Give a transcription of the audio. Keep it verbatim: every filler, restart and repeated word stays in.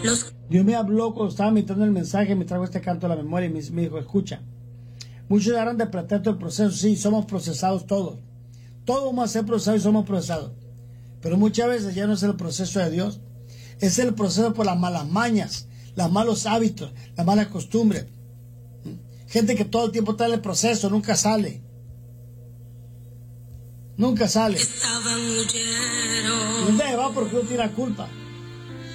Los... Dios me habló cuando estaba meditando el mensaje, me trajo este canto a la memoria y me, me dijo, escucha, muchos harán de pretexto el proceso, sí, somos procesados todos. Todos vamos a ser procesados y somos procesados. Pero muchas veces ya no es el proceso de Dios, es el proceso por las malas mañas, los malos hábitos, las malas costumbres. Gente que todo el tiempo está en el proceso, nunca sale. Nunca sale. ¿Dónde va? Porque no tiene la culpa.